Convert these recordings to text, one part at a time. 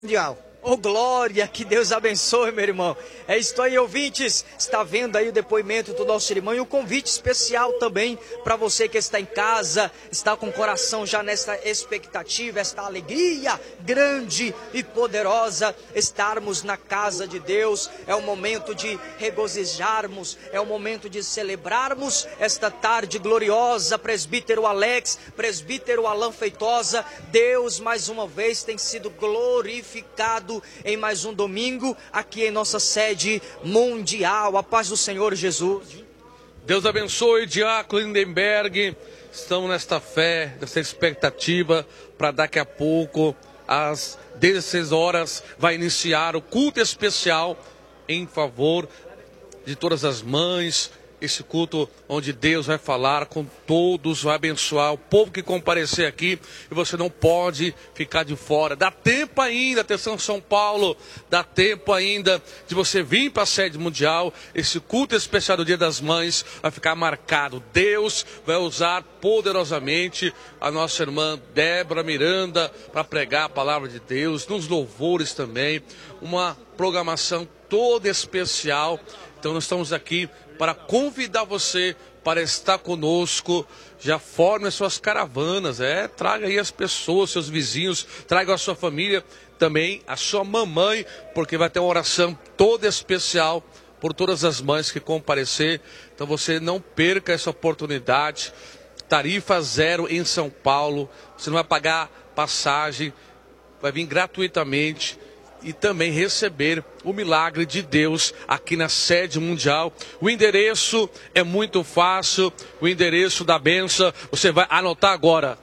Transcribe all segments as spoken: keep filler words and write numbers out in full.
Mundial. Ô, glória, que Deus abençoe, meu irmão. É isso aí, ouvintes. Está vendo aí o depoimento do nosso irmão e o convite especial também para você que está em casa, está com o coração já nessa expectativa, esta alegria grande e poderosa, estarmos na casa de Deus. É o momento de regozijarmos, é o momento de celebrarmos esta tarde gloriosa. Presbítero Alex, presbítero Alan Feitosa, Deus mais uma vez tem sido glorificado em mais um domingo aqui em nossa sede mundial. A paz do Senhor Jesus. Deus abençoe, Diácono Lindenberg. Estamos nesta fé, nessa expectativa para daqui a pouco, às dezesseis horas, vai iniciar o culto especial em favor de todas as mães. Esse culto onde Deus vai falar com todos, vai abençoar o povo que comparecer aqui. E você não pode ficar de fora. Dá tempo ainda, atenção São Paulo, dá tempo ainda de você vir para a sede mundial. Esse culto especial do Dia das Mães vai ficar marcado. Deus vai usar poderosamente a nossa irmã Débora Miranda para pregar a palavra de Deus, nos louvores também. Uma programação toda especial. Então nós estamos aqui para convidar você para estar conosco. Já forme as suas caravanas, é, traga aí as pessoas, seus vizinhos, traga a sua família, também a sua mamãe, porque vai ter uma oração toda especial por todas as mães que comparecer. Então você não perca essa oportunidade. Tarifa zero em São Paulo, você não vai pagar passagem, vai vir gratuitamente e também receber o milagre de Deus aqui na sede mundial. O endereço é muito fácil, o endereço da benção, você vai anotar agora.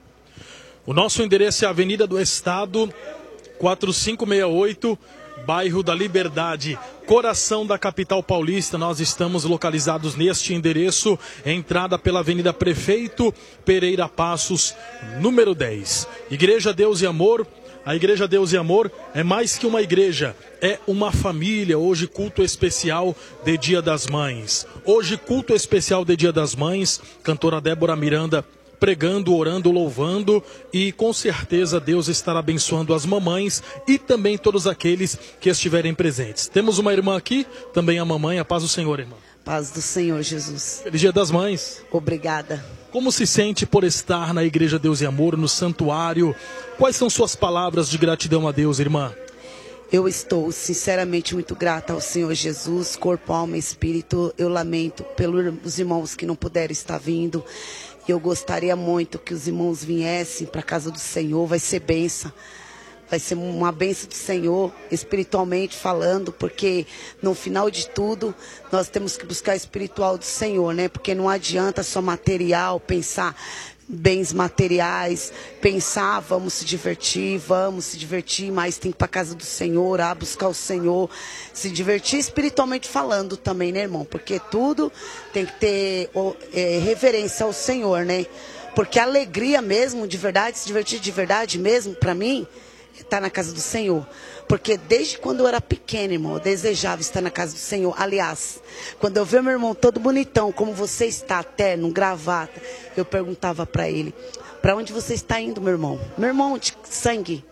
O nosso endereço é a Avenida do Estado, quatro cinco seis oito, bairro da Liberdade, coração da capital paulista. Nós estamos localizados neste endereço, entrada pela Avenida Prefeito Pereira Passos, número dez. Igreja Deus e Amor. A Igreja Deus e Amor é mais que uma igreja, é uma família. Hoje culto especial de Dia das Mães. Hoje culto especial de Dia das Mães, cantora Débora Miranda pregando, orando, louvando, e com certeza Deus estará abençoando as mamães e também todos aqueles que estiverem presentes. Temos uma irmã aqui, também a mamãe. A paz do Senhor, irmã. Paz do Senhor, Jesus. Feliz Dia das Mães. Obrigada. Como se sente por estar na Igreja Deus e Amor, no santuário? Quais são suas palavras de gratidão a Deus, irmã? Eu estou sinceramente muito grata ao Senhor Jesus, corpo, alma e espírito. Eu lamento pelos irmãos que não puderam estar vindo. Eu gostaria muito que os irmãos viessem para a casa do Senhor. Vai ser bênção. Vai ser uma bênção do Senhor, espiritualmente falando, porque no final de tudo, nós temos que buscar o espiritual do Senhor, né? Porque não adianta só material, pensar bens materiais, pensar, vamos se divertir, vamos se divertir, mas tem que ir para a casa do Senhor, orar, buscar o Senhor, se divertir espiritualmente falando também, né, irmão? Porque tudo tem que ter é, reverência ao Senhor, né? Porque a alegria mesmo, de verdade, se divertir de verdade mesmo, para mim, estar na casa do Senhor. Porque desde quando eu era pequena, irmão, eu desejava estar na casa do Senhor. Aliás, quando eu vi meu irmão todo bonitão, como você está, terno, gravata, eu perguntava para ele: para onde você está indo, meu irmão? Meu irmão de sangue,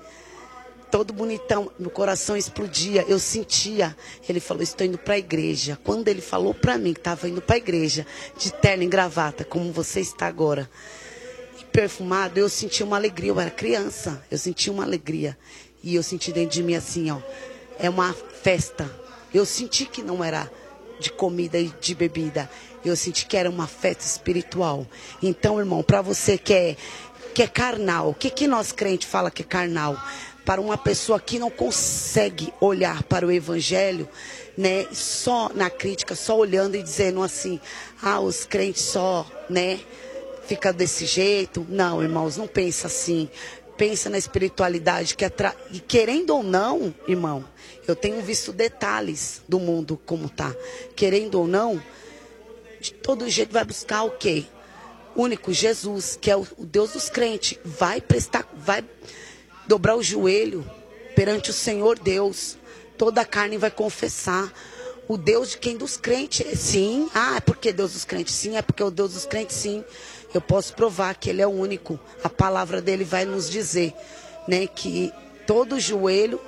todo bonitão, meu coração explodia, eu sentia. Ele falou: estou indo para a igreja. Quando ele falou para mim que estava indo para a igreja, de terno e gravata, como você está agora, perfumado, eu senti uma alegria. Eu era criança, eu senti uma alegria. E eu senti dentro de mim assim, ó, é uma festa. Eu senti que não era de comida e de bebida. Eu senti que era uma festa espiritual. Então, irmão, para você que é, que é carnal, o que, que nós crentes fala que é carnal? Para uma pessoa que não consegue olhar para o evangelho, né, só na crítica, só olhando e dizendo assim: ah, os crentes só, né, fica desse jeito. Não, irmãos, não pensa assim. Pensa na espiritualidade que atra... E querendo ou não, irmão, eu tenho visto detalhes do mundo como tá. Querendo ou não, de todo jeito vai buscar o quê? Único Jesus, que é o Deus dos crentes. Vai prestar, vai dobrar o joelho perante o Senhor Deus. Toda a carne vai confessar. O Deus de quem? Dos crentes. Sim. Ah, é porque Deus dos crentes? Sim, é porque o Deus dos crentes, sim. Eu posso provar que Ele é o único. A palavra dele vai nos dizer, né, que todo o joelho